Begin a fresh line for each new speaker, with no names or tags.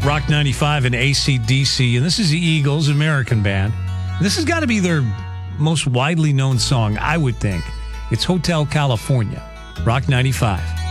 Rock 95 and AC/DC, and this is the Eagles, American band. This has got to be their most widely known song, I would think. It's Hotel California, Rock 95.